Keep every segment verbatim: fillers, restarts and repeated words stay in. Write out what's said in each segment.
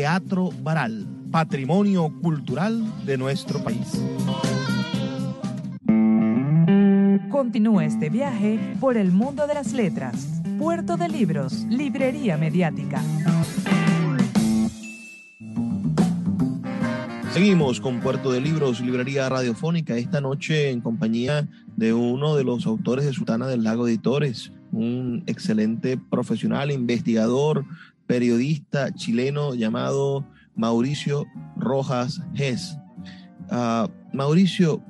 Teatro Baral, patrimonio cultural de nuestro país. Continúa este viaje por el mundo de las letras. Puerto de Libros, Librería Mediática. Seguimos con Puerto de Libros, Librería Radiofónica, esta noche en compañía de uno de los autores de Sultana del Lago Editores, un excelente profesional, investigador, periodista chileno llamado Mauricio Rojas Ges. Uh, Mauricio,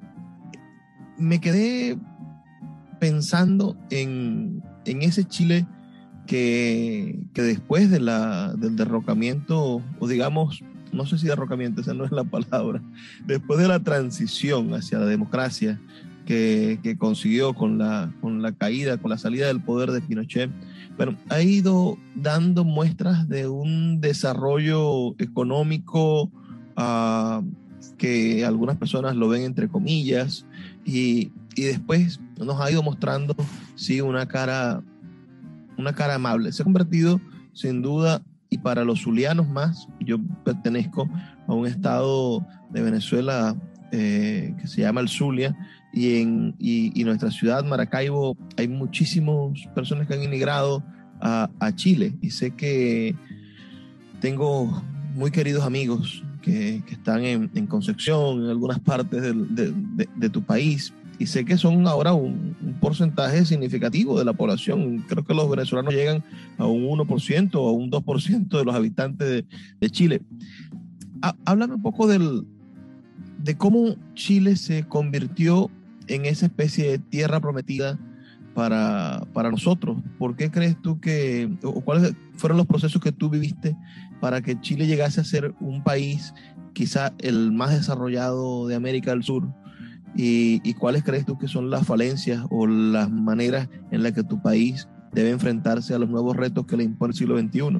me quedé pensando en, en ese Chile que, que después de la, del derrocamiento, o digamos, no sé si derrocamiento, esa no es la palabra, después de la transición hacia la democracia que, que consiguió con la, con la caída, con la salida del poder de Pinochet, bueno, ha ido dando muestras de un desarrollo económico uh, que algunas personas lo ven entre comillas, y, y después nos ha ido mostrando, sí, una cara, una cara amable. Se ha convertido, sin duda, y para los zulianos más, yo pertenezco a un estado de Venezuela eh, que se llama el Zulia, y en y, y nuestra ciudad, Maracaibo, hay muchísimas personas que han emigrado a, a Chile, y sé que tengo muy queridos amigos que, que están en, en Concepción, en algunas partes de, de, de, de tu país, y sé que son ahora un, un porcentaje significativo de la población. Creo que los venezolanos llegan a un uno por ciento o a un dos por ciento de los habitantes de, de Chile. Há, háblame un poco del, de cómo Chile se convirtió en esa especie de tierra prometida para, para nosotros. ¿Por qué crees tú que, o cuáles fueron los procesos que tú viviste para que Chile llegase a ser un país quizá el más desarrollado de América del Sur? ¿Y, y cuáles crees tú que son las falencias o las maneras en las que tu país debe enfrentarse a los nuevos retos que le impone el siglo veintiuno?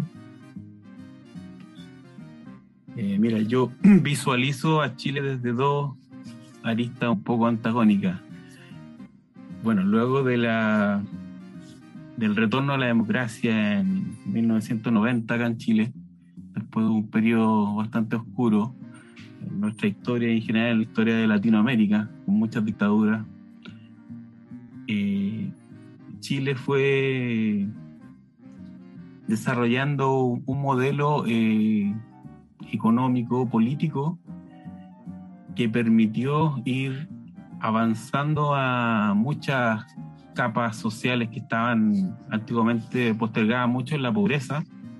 Eh, mira, yo visualizo a Chile desde dos aristas un poco antagónicas. Bueno, luego de la del retorno a la democracia en mil novecientos noventa acá en Chile, después de un periodo bastante oscuro en nuestra historia y en general en la historia de Latinoamérica, con muchas dictaduras, eh, Chile fue desarrollando un modelo eh, económico, político, que permitió ir avanzando a muchas capas sociales que estaban antiguamente postergadas mucho en la pobreza,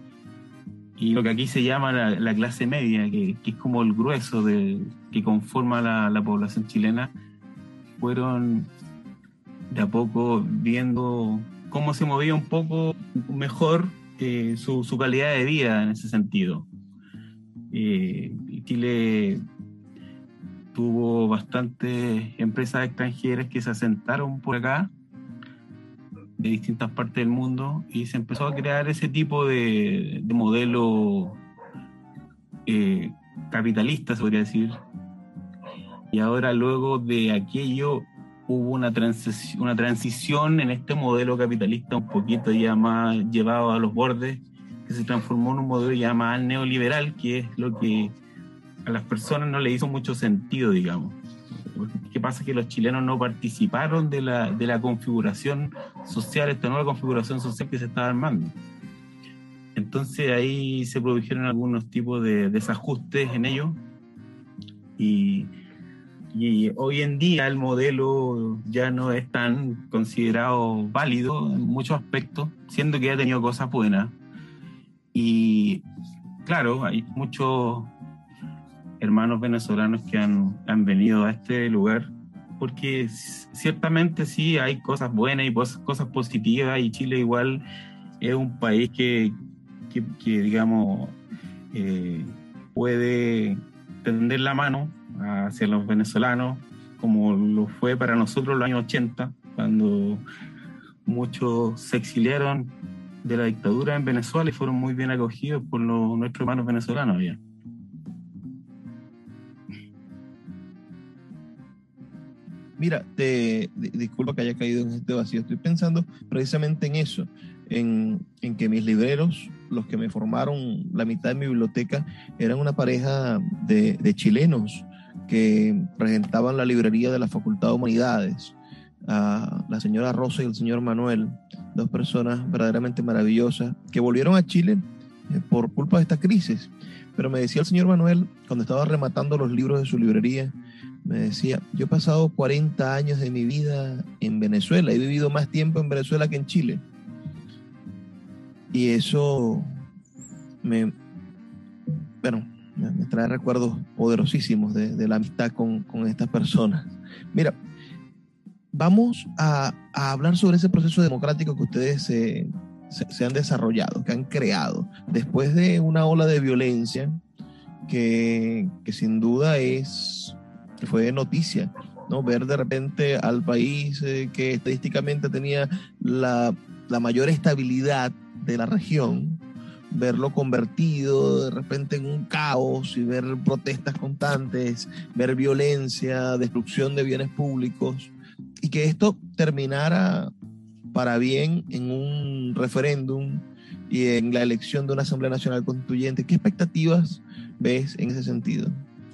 y lo que aquí se llama la, la clase media, que, que es como el grueso de, que conforma la, la población chilena, fueron de a poco viendo cómo se movía un poco mejor eh, su, su calidad de vida en ese sentido. Eh, Chile tuvo bastantes empresas extranjeras que se asentaron por acá, de distintas partes del mundo, y se empezó a crear ese tipo de, de modelo eh, capitalista, se podría decir. Y ahora, luego de aquello, hubo una, transi- una transición en este modelo capitalista un poquito ya más llevado a los bordes, que se transformó en un modelo ya más neoliberal, que es lo que a las personas no le hizo mucho sentido, digamos. ¿Qué pasa? Que los chilenos no participaron de la, de la configuración social, esta nueva configuración social que se estaba armando. Entonces ahí se produjeron algunos tipos de desajustes en ello, y, y hoy en día el modelo ya no es tan considerado válido en muchos aspectos, siendo que ha tenido cosas buenas. Y claro, hay muchos hermanos venezolanos que han, han venido a este lugar porque ciertamente sí hay cosas buenas y cosas positivas, y Chile igual es un país que, que, que digamos eh, puede tender la mano hacia los venezolanos, como lo fue para nosotros en los años ochenta, cuando muchos se exiliaron de la dictadura en Venezuela y fueron muy bien acogidos por los, nuestros hermanos venezolanos allá. Mira, te, de, disculpa que haya caído en este vacío, estoy pensando precisamente en eso. en, en que mis libreros, los que me formaron la mitad de mi biblioteca, eran una pareja de, de chilenos que presentaban la librería de la Facultad de Humanidades, a la señora Rosa y el señor Manuel, dos personas verdaderamente maravillosas que volvieron a Chile eh, por culpa de esta crisis. Pero me decía el señor Manuel, cuando estaba rematando los libros de su librería, me decía, yo he pasado cuarenta años de mi vida en Venezuela, he vivido más tiempo en Venezuela que en Chile. Y eso me, bueno, me, me trae recuerdos poderosísimos de, de la amistad con, con estas personas. Mira, vamos a, a hablar sobre ese proceso democrático que ustedes se, se, se han desarrollado, que han creado, después de una ola de violencia que, que sin duda es, que fue noticia, ¿no? Ver de repente al país eh, que estadísticamente tenía la, la mayor estabilidad de la región, verlo convertido de repente en un caos y ver protestas constantes, ver violencia, destrucción de bienes públicos, y que esto terminara para bien en un referéndum y en la elección de una Asamblea Nacional Constituyente. ¿Qué expectativas ves en ese sentido?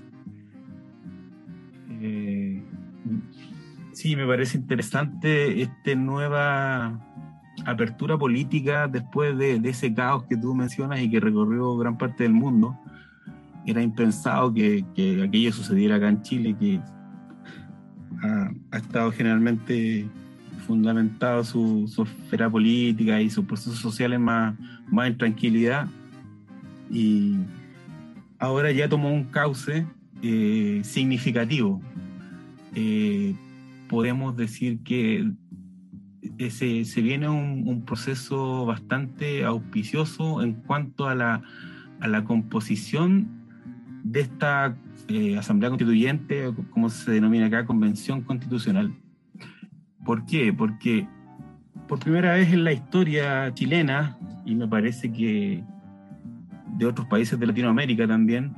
Eh, sí, me parece interesante esta nueva apertura política después de, de ese caos que tú mencionas y que recorrió gran parte del mundo. Era impensado que, que aquello sucediera acá en Chile, que ha, ha estado generalmente fundamentado su, su esfera política y sus procesos sociales más, más en tranquilidad, y ahora ya tomó un cauce eh, significativo. Eh, podemos decir que ese, se viene un, un proceso bastante auspicioso en cuanto a la, a la composición de esta eh, Asamblea Constituyente, o como se denomina acá, Convención Constitucional. ¿Por qué? Porque por primera vez en la historia chilena, y me parece que de otros países de Latinoamérica también,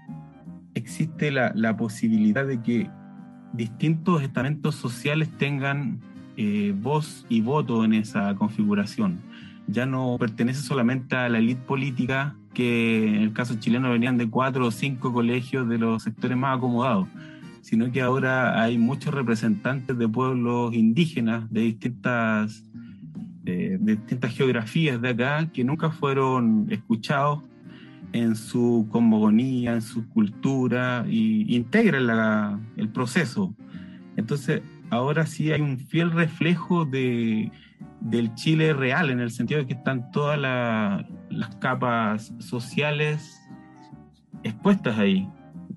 existe la, la posibilidad de que distintos estamentos sociales tengan eh, voz y voto en esa configuración. Ya no pertenece solamente a la élite política, que en el caso chileno venían de cuatro o cinco colegios de los sectores más acomodados, sino que ahora hay muchos representantes de pueblos indígenas de distintas, eh, de distintas geografías de acá, que nunca fueron escuchados en su cosmogonía, en su cultura, y integran la, el proceso. Entonces, ahora sí hay un fiel reflejo de, del Chile real, en el sentido de que están todas la, las capas sociales expuestas ahí.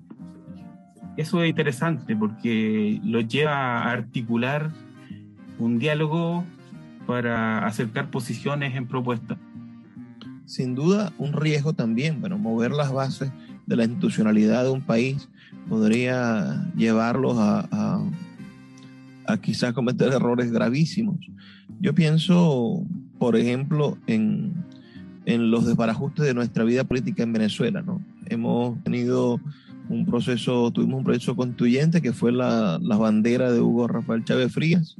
Eso es interesante porque lo lleva a articular un diálogo para acercar posiciones en propuestas. Sin duda, un riesgo también. Bueno, mover las bases de la institucionalidad de un país podría llevarlos a, a, a quizás cometer errores gravísimos. Yo pienso, por ejemplo, en, en los desbarajustes de nuestra vida política en Venezuela, ¿no? Hemos tenido un proceso, tuvimos un proceso constituyente que fue la, la bandera de Hugo Rafael Chávez Frías,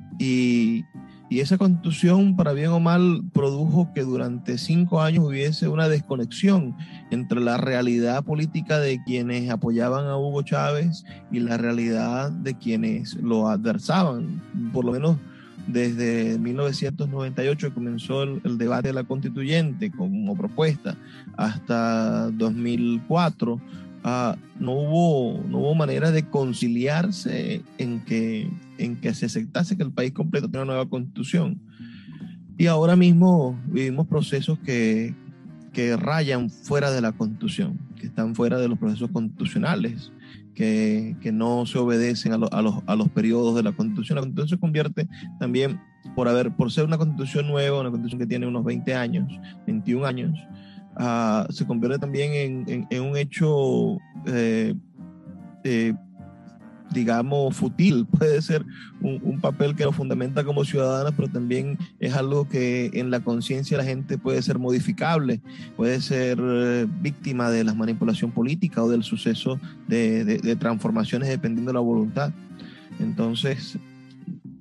y, y esa constitución, para bien o mal, produjo que durante cinco años hubiese una desconexión entre la realidad política de quienes apoyaban a Hugo Chávez y la realidad de quienes lo adversaban. Por lo menos desde mil novecientos noventa y ocho, que comenzó el, el debate de la constituyente como propuesta, hasta dos mil cuatro, Uh, no hubo, no hubo manera de conciliarse en que, en que se aceptase que el país completo tenga una nueva constitución. Y ahora mismo vivimos procesos que, que rayan fuera de la constitución, que están fuera de los procesos constitucionales, que, que no se obedecen a, lo, a, los, a los periodos de la constitución. La constitución se convierte también, por, haber, por ser una constitución nueva, una constitución que tiene unos veinte años, veintiún años, Uh, se convierte también en, en, en un hecho, eh, eh, digamos, fútil. Puede ser un, un papel que nos fundamenta como ciudadanos, pero también es algo que en la conciencia de la gente puede ser modificable, puede ser eh, víctima de la manipulación política o del suceso de, de, de transformaciones dependiendo de la voluntad. Entonces,